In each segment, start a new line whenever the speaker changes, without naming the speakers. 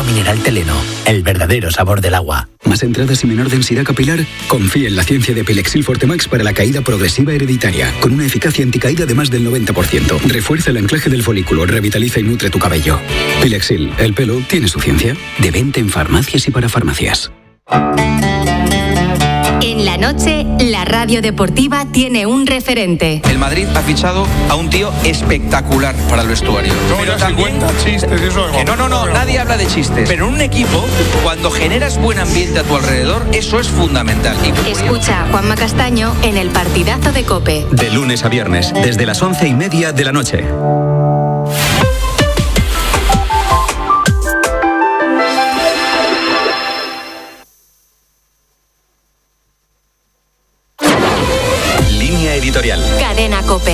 mineral Teleno, el verdadero sabor del agua.
¿Más entradas y menor densidad capilar? Confía en la ciencia de Pilexil Fortemax para la caída progresiva hereditaria, con una eficacia anticaída de más del 90%. Refuerza el anclaje del folículo, revitaliza y nutre tu cabello. Pilexil, el pelo tiene su ciencia. De venta en farmacias y para farmacias.
En la noche, la radio deportiva tiene un referente.
El Madrid ha fichado a un tío espectacular para el vestuario.
Pero también chistes, eso es
no, nadie habla de chistes. Pero en un equipo, cuando generas buen ambiente a tu alrededor, eso es fundamental.
Escucha a Juanma Castaño en el partidazo de COPE.
De lunes a viernes, desde las 11:30 de la noche. Editorial.
Cadena COPE.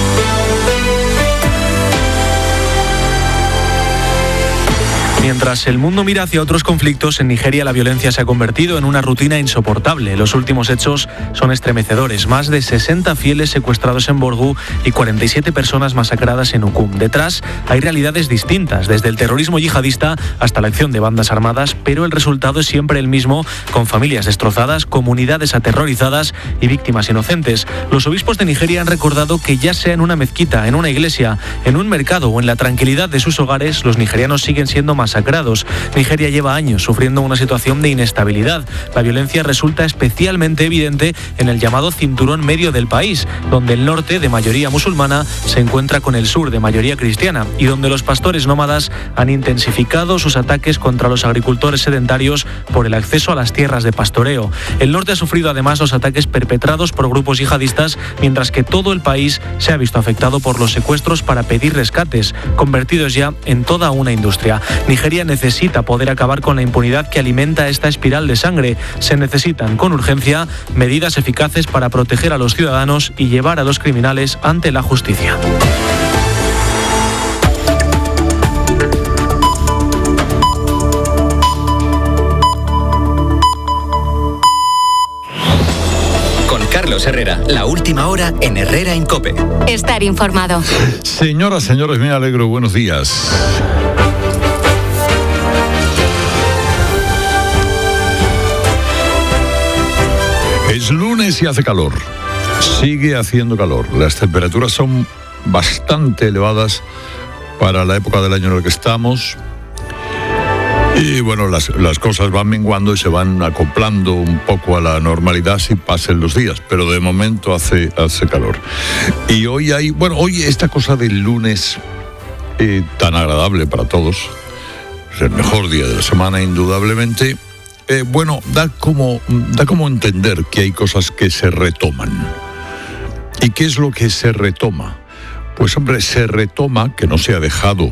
Mientras el mundo mira hacia otros conflictos, en Nigeria la violencia se ha convertido en una rutina insoportable. Los últimos hechos son estremecedores. Más de 60 fieles secuestrados en Borgu y 47 personas masacradas en Ukum. Detrás hay realidades distintas, desde el terrorismo yihadista hasta la acción de bandas armadas, pero el resultado es siempre el mismo, con familias destrozadas, comunidades aterrorizadas y víctimas inocentes. Los obispos de Nigeria han recordado que ya sea en una mezquita, en una iglesia, en un mercado o en la tranquilidad de sus hogares, los nigerianos siguen siendo masacrados. Nigeria lleva años sufriendo una situación de inestabilidad. La violencia resulta especialmente evidente en el llamado cinturón medio del país, donde el norte, de mayoría musulmana, se encuentra con el sur, de mayoría cristiana, y donde los pastores nómadas han intensificado sus ataques contra los agricultores sedentarios por el acceso a las tierras de pastoreo. El norte ha sufrido además los ataques perpetrados por grupos yihadistas, mientras que todo el país se ha visto afectado por los secuestros para pedir rescates, convertidos ya en toda una industria. Nigeria necesita poder acabar con la impunidad que alimenta esta espiral de sangre. Se necesitan, con urgencia, medidas eficaces para proteger a los ciudadanos y llevar a los criminales ante la justicia.
Carlos Herrera, la última hora en Herrera en COPE.
Estar informado.
Señoras, señores, me alegro. Buenos días. Es lunes y hace calor. Sigue haciendo calor. Las temperaturas son bastante elevadas para la época del año en el que estamos. Y bueno, las cosas van menguando y se van acoplando un poco a la normalidad si pasen los días, pero de momento hace calor. Y hoy hoy esta cosa del lunes tan agradable para todos, es el mejor día de la semana indudablemente, da como entender que hay cosas que se retoman. ¿Y qué es lo que se retoma? Pues hombre, se retoma, que no se ha dejado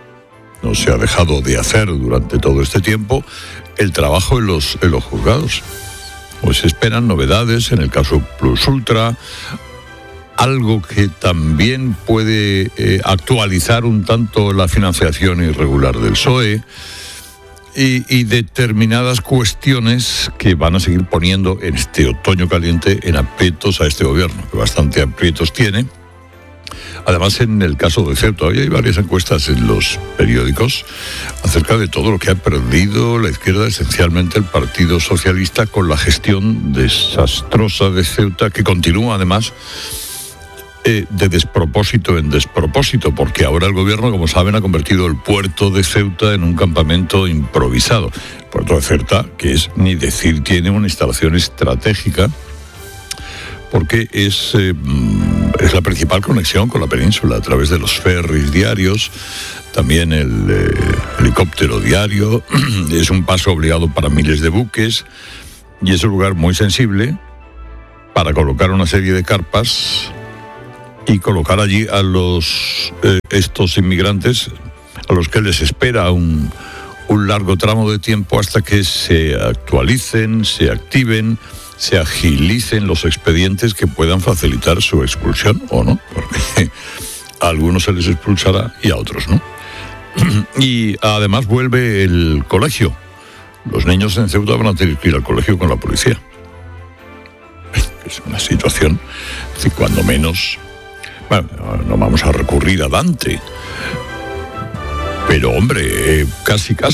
de hacer durante todo este tiempo, el trabajo en los juzgados. Pues se esperan novedades en el caso Plus Ultra, algo que también puede actualizar un tanto la financiación irregular del PSOE y determinadas cuestiones que van a seguir poniendo en este otoño caliente en aprietos a este gobierno, que bastante aprietos tiene. Además, en el caso de Ceuta, hoy hay varias encuestas en los periódicos acerca de todo lo que ha perdido la izquierda, esencialmente el Partido Socialista, con la gestión desastrosa de Ceuta, que continúa además de despropósito en despropósito, porque ahora el gobierno, como saben, ha convertido el puerto de Ceuta en un campamento improvisado. El puerto de Ceuta, que es ni decir, tiene una instalación estratégica, porque es la principal conexión con la península a través de los ferries diarios, también el helicóptero diario, es un paso obligado para miles de buques y es un lugar muy sensible para colocar una serie de carpas y colocar allí a estos inmigrantes a los que les espera un largo tramo de tiempo hasta que se actualicen, se activen, se agilicen los expedientes que puedan facilitar su expulsión o no, porque a algunos se les expulsará y a otros no. Y además vuelve el colegio. Los niños en Ceuta van a tener que ir al colegio con la policía. Es una situación, cuando menos, bueno, no vamos a recurrir a Dante, pero hombre, casi.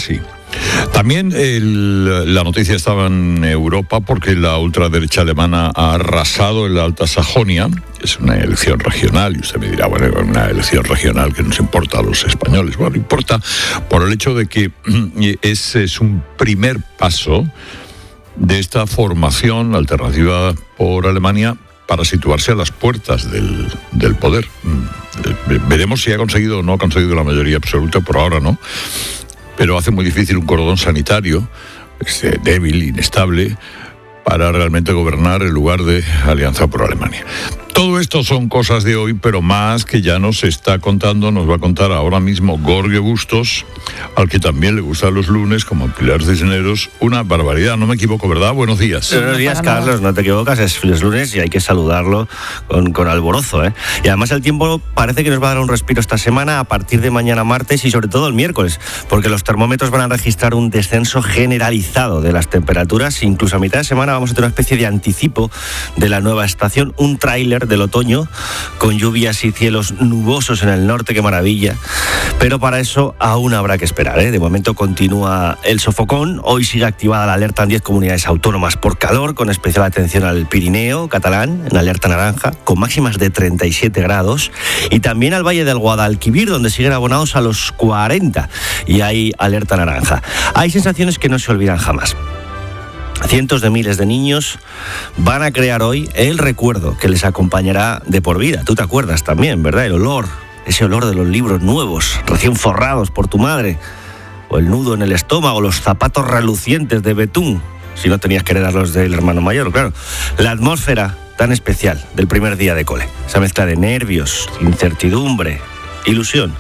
También la noticia estaba en Europa porque la ultraderecha alemana ha arrasado en la Alta Sajonia. Es una elección regional y usted me dirá, bueno, una elección regional que nos importa a los españoles. Bueno, importa por el hecho de que ese es un primer paso de esta formación alternativa por Alemania para situarse a las puertas del poder. Veremos si ha conseguido o no ha conseguido la mayoría absoluta, por ahora no. Pero hace muy difícil un cordón sanitario, débil, inestable, para realmente gobernar en lugar de Alianza por Alemania. Todo esto son cosas de hoy, pero más que ya nos está contando, nos va a contar ahora mismo Gorge Bustos, al que también le gustan los lunes, como Pilar Cisneros, una barbaridad, no me equivoco, ¿verdad? Buenos días.
Buenos días, Carlos, no te equivocas, es lunes y hay que saludarlo con alborozo, ¿eh? Y además el tiempo parece que nos va a dar un respiro esta semana a partir de mañana martes y sobre todo el miércoles, porque los termómetros van a registrar un descenso generalizado de las temperaturas, incluso a mitad de semana vamos a tener una especie de anticipo de la nueva estación, un tráiler del otoño, con lluvias y cielos nubosos en el norte, qué maravilla. Pero para eso aún habrá que esperar, ¿eh? De momento continúa el sofocón. Hoy sigue activada la alerta en 10 comunidades autónomas por calor, con especial atención al Pirineo catalán, en alerta naranja, con máximas de 37 grados. Y también al Valle del Guadalquivir, donde siguen abonados a los 40 y hay alerta naranja. Hay sensaciones que no se olvidan jamás. Cientos de miles de niños van a crear hoy el recuerdo que les acompañará de por vida. Tú te acuerdas también, ¿verdad? El olor, ese olor de los libros nuevos, recién forrados por tu madre, o el nudo en el estómago, los zapatos relucientes de betún, si no tenías que heredarlos del hermano mayor, claro. La atmósfera tan especial del primer día de cole, esa mezcla de nervios, incertidumbre, ilusión.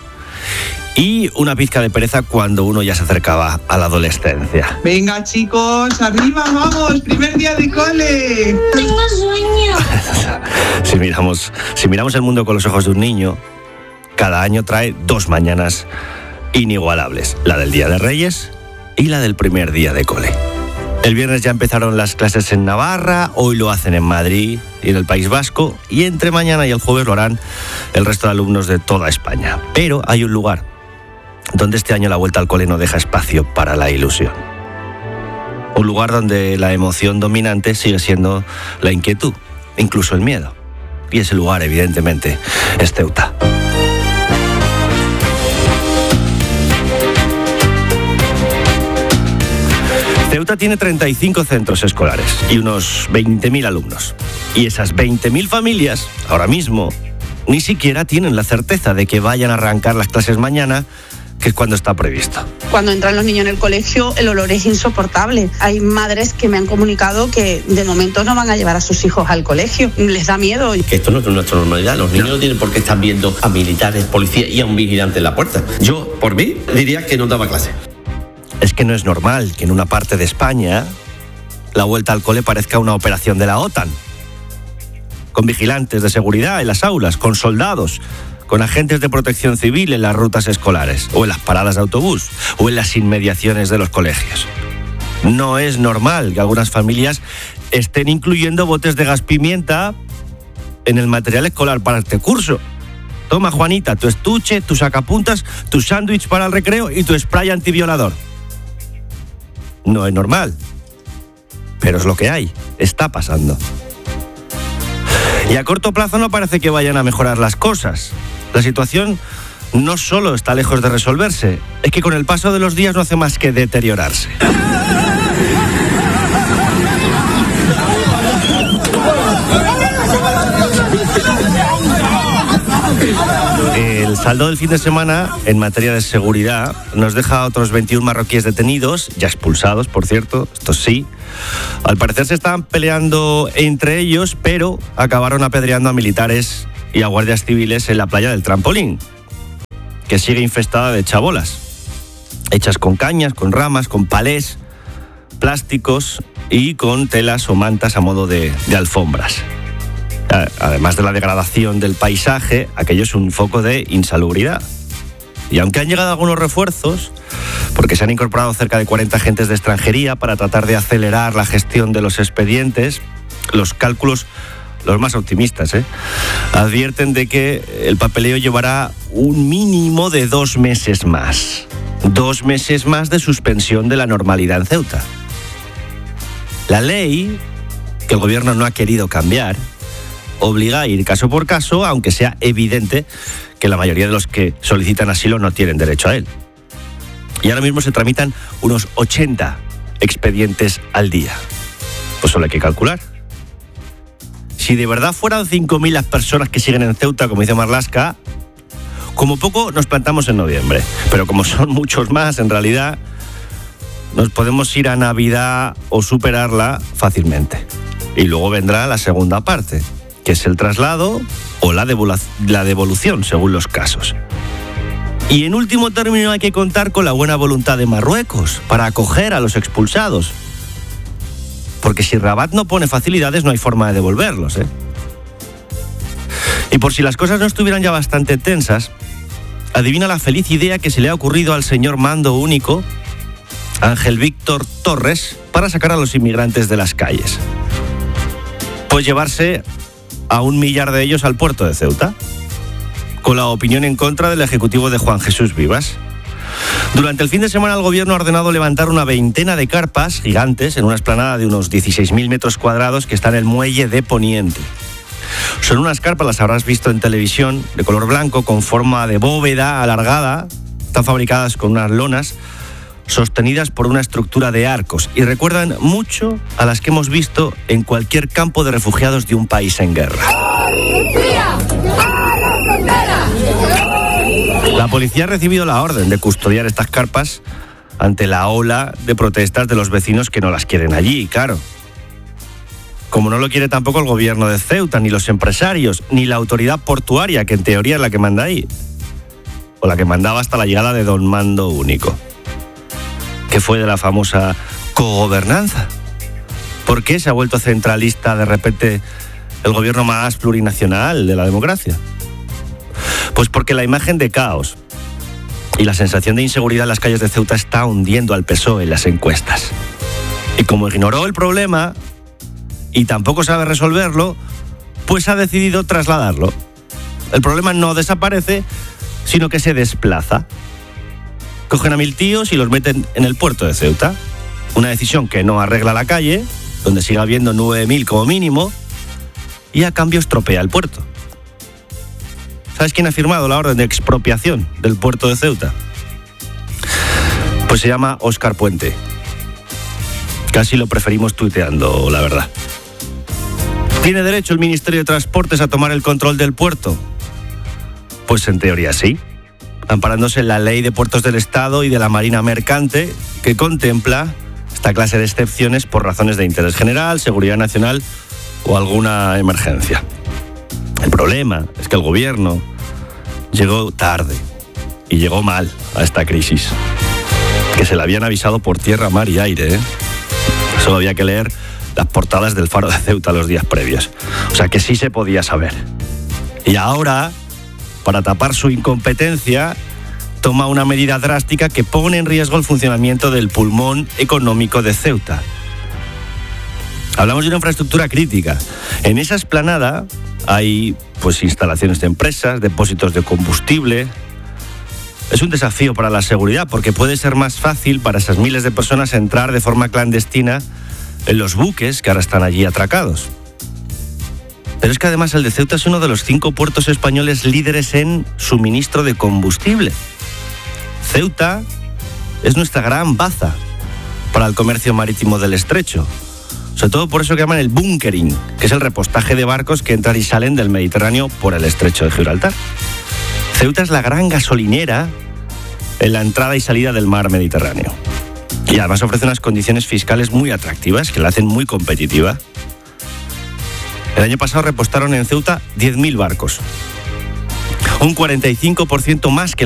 Y una pizca de pereza cuando uno ya se acercaba a la adolescencia.
Venga, chicos, arriba, vamos, primer día de cole.
Tengo sueño.
Si miramos el mundo con los ojos de un niño, cada año trae 2 mañanas inigualables. La del Día de Reyes y la del primer día de cole. El viernes ya empezaron las clases en Navarra, hoy lo hacen en Madrid y en el País Vasco, y entre mañana y el jueves lo harán el resto de alumnos de toda España. Pero hay un lugar donde este año la vuelta al cole no deja espacio para la ilusión. Un lugar donde la emoción dominante sigue siendo la inquietud, incluso el miedo. Y ese lugar, evidentemente, es Ceuta. Ceuta tiene 35 centros escolares y unos 20.000 alumnos. Y esas 20.000 familias, ahora mismo, ni siquiera tienen la certeza de que vayan a arrancar las clases mañana, que es cuando está previsto.
Cuando entran los niños en el colegio, el olor es insoportable. Hay madres que me han comunicado que de momento no van a llevar a sus hijos al colegio. Les da miedo.
Que esto no es nuestra normalidad. Los niños no tienen por qué estar viendo a militares, policías y a un vigilante en la puerta. Yo, por mí, diría que no daba clase.
Es que no es normal que en una parte de España la vuelta al cole parezca una operación de la OTAN. Con vigilantes de seguridad en las aulas, con soldados, con agentes de protección civil en las rutas escolares, o en las paradas de autobús, o en las inmediaciones de los colegios. No es normal que algunas familias estén incluyendo botes de gas pimienta en el material escolar para este curso. Toma, Juanita, tu estuche, tus sacapuntas, tu sándwich para el recreo y tu spray antiviolador. No es normal, pero es lo que hay, está pasando. Y a corto plazo no parece que vayan a mejorar las cosas. La situación no solo está lejos de resolverse, es que con el paso de los días no hace más que deteriorarse. El saldo del fin de semana en materia de seguridad nos deja a otros 21 marroquíes detenidos, ya expulsados, por cierto, estos sí. Al parecer se estaban peleando entre ellos, pero acabaron apedreando a militares y a guardias civiles en la playa del Trampolín, que sigue infestada de chabolas, hechas con cañas, con ramas, con palés, plásticos y con telas o mantas a modo de alfombras. Además de la degradación del paisaje, aquello es un foco de insalubridad. Y aunque han llegado algunos refuerzos, porque se han incorporado cerca de 40 agentes de extranjería para tratar de acelerar la gestión de los expedientes, los cálculos, los más optimistas, advierten de que el papeleo llevará un mínimo de 2 meses más. 2 meses más de suspensión de la normalidad en Ceuta. La ley, que el gobierno no ha querido cambiar, obliga a ir caso por caso, aunque sea evidente que la mayoría de los que solicitan asilo no tienen derecho a él. Y ahora mismo se tramitan unos 80 expedientes al día. Pues solo hay que calcular. Si de verdad fueran 5.000 las personas que siguen en Ceuta, como dice Marlaska, como poco nos plantamos en noviembre. Pero como son muchos más, en realidad, nos podemos ir a Navidad o superarla fácilmente. Y luego vendrá la segunda parte, que es el traslado o la devolución, según los casos. Y en último término hay que contar con la buena voluntad de Marruecos para acoger a los expulsados. Porque si Rabat no pone facilidades, no hay forma de devolverlos, ¿eh? Y por si las cosas no estuvieran ya bastante tensas, adivina la feliz idea que se le ha ocurrido al señor mando único, Ángel Víctor Torres, para sacar a los inmigrantes de las calles. Pues llevarse a 1 millar de ellos al puerto de Ceuta, con la opinión en contra del ejecutivo de Juan Jesús Vivas. Durante el fin de semana el gobierno ha ordenado levantar una veintena de carpas gigantes en una explanada de unos 16.000 metros cuadrados que está en el muelle de Poniente. Son unas carpas, las habrás visto en televisión, de color blanco, con forma de bóveda alargada. Están fabricadas con unas lonas sostenidas por una estructura de arcos y recuerdan mucho a las que hemos visto en cualquier campo de refugiados de un país en guerra. La policía ha recibido la orden de custodiar estas carpas ante la ola de protestas de los vecinos que no las quieren allí, claro. Como no lo quiere tampoco el gobierno de Ceuta, ni los empresarios, ni la autoridad portuaria, que en teoría es la que manda ahí. O la que mandaba hasta la llegada de don Mando Único, que fue de la famosa cogobernanza. ¿Por qué se ha vuelto centralista de repente el gobierno más plurinacional de la democracia? Pues porque la imagen de caos y la sensación de inseguridad en las calles de Ceuta está hundiendo al PSOE en las encuestas. Y como ignoró el problema y tampoco sabe resolverlo, pues ha decidido trasladarlo. El problema no desaparece, sino que se desplaza. Cogen a 1.000 tíos y los meten en el puerto de Ceuta. Una decisión que no arregla la calle, donde sigue habiendo 9.000 como mínimo, y a cambio estropea el puerto. ¿Sabes quién ha firmado la orden de expropiación del puerto de Ceuta? Pues se llama Óscar Puente. Casi lo preferimos tuiteando, la verdad. ¿Tiene derecho el Ministerio de Transportes a tomar el control del puerto? Pues en teoría sí, amparándose en la Ley de Puertos del Estado y de la Marina Mercante, que contempla esta clase de excepciones por razones de interés general, seguridad nacional o alguna emergencia. El problema es que el gobierno llegó tarde y llegó mal a esta crisis, que se le habían avisado por tierra, mar y aire, ¿eh? Solo había que leer las portadas del Faro de Ceuta los días previos. O sea que sí se podía saber. Y ahora, para tapar su incompetencia, toma una medida drástica que pone en riesgo el funcionamiento del pulmón económico de Ceuta. Hablamos de una infraestructura crítica. En esa explanada hay pues instalaciones de empresas, depósitos de combustible. Es un desafío para la seguridad porque puede ser más fácil para esas miles de personas entrar de forma clandestina en los buques que ahora están allí atracados. Pero es que además el de Ceuta es uno de los 5 puertos españoles líderes en suministro de combustible. Ceuta es nuestra gran baza para el comercio marítimo del estrecho. Sobre todo por eso que llaman el bunkering, que es el repostaje de barcos que entran y salen del Mediterráneo por el estrecho de Gibraltar. Ceuta es la gran gasolinera en la entrada y salida del mar Mediterráneo. Y además ofrece unas condiciones fiscales muy atractivas que la hacen muy competitiva. El año pasado repostaron en Ceuta 10.000 barcos, un 45% más que